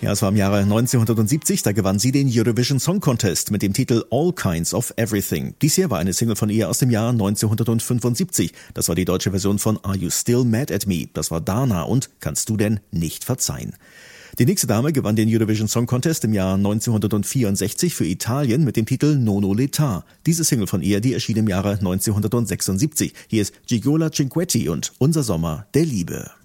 Ja, es war im Jahre 1970, da gewann sie den Eurovision Song Contest mit dem Titel All Kinds of Everything. Dies hier war eine Single von ihr aus dem Jahr 1975. Das war die deutsche Version von Are You Still Mad at Me? Das war Dana und Kannst du denn nicht verzeihen? Die nächste Dame gewann den Eurovision Song Contest im Jahr 1964 für Italien mit dem Titel Nono l'età. Diese Single von ihr, die erschien im Jahre 1976. Hier ist Gigola Cinquetti und Unser Sommer der Liebe.